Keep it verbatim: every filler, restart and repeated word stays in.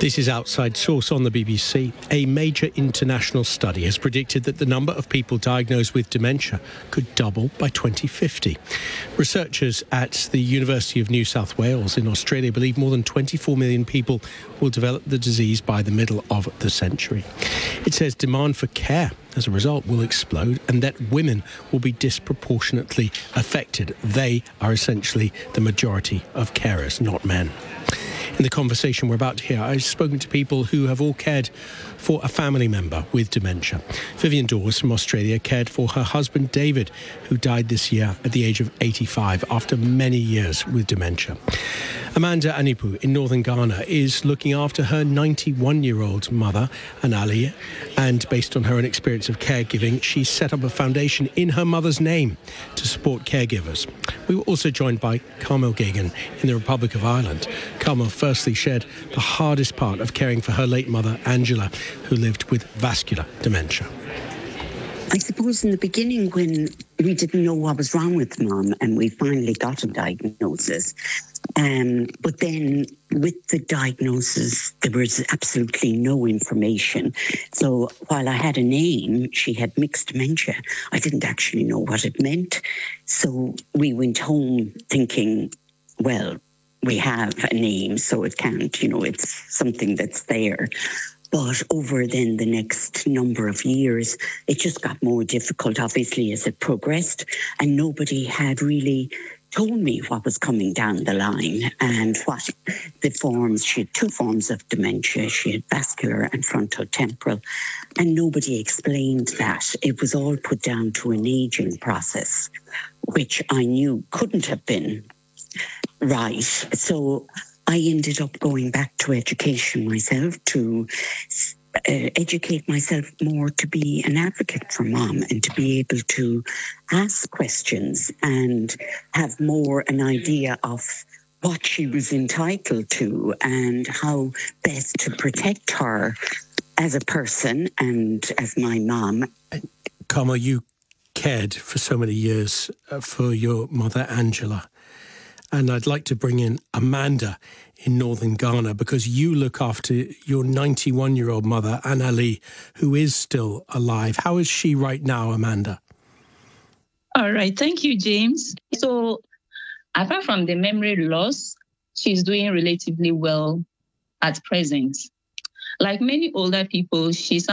This is Outside Source on the B B C. A major international study has predicted that the number of people diagnosed with dementia could double by twenty fifty. Researchers at the University of New South Wales in Australia believe more than twenty-four million people will develop the disease by the middle of the century. It says demand for care as a result will explode and that women will be disproportionately affected. They are essentially the majority of carers, not men. In the conversation we're about to hear, I've spoken to people who have all cared for a family member with dementia. Vivian Dawes from Australia cared for her husband David, who died this year at the age of eighty-five after many years with dementia. Amanda Anipu in northern Ghana is looking after her ninety-one-year-old mother, Anali, and based on her own experience of caregiving, she set up a foundation in her mother's name to support caregivers. We were also joined by Carmel Gagan in the Republic of Ireland. Carmel firstly shared the hardest part of caring for her late mother, Angela, who lived with vascular dementia. I suppose in the beginning when we didn't know what was wrong with Mum and we finally got a diagnosis, um, but then with the diagnosis there was absolutely no information. So while I had a name, she had mixed dementia. I didn't actually know what it meant. So we went home thinking, well, we have a name, so it can't, you know, it's something that's there. But over then the next number of years, it just got more difficult, obviously, as it progressed. And nobody had really told me what was coming down the line and what the forms. She had two forms of dementia. She had vascular and frontotemporal. And nobody explained that. It was all put down to an aging process, which I knew couldn't have been right. So I ended up going back to education myself to uh, educate myself more to be an advocate for Mum and to be able to ask questions and have more an idea of what she was entitled to and how best to protect her as a person and as my mum. Carmel, you cared for so many years uh, for your mother, Angela. And I'd like to bring in Amanda in northern Ghana because you look after your ninety-one-year-old mother, Anali, who is still alive. How is she right now, Amanda? All right. Thank you, James. So apart from the memory loss, she's doing relatively well at present. Like many older people, she's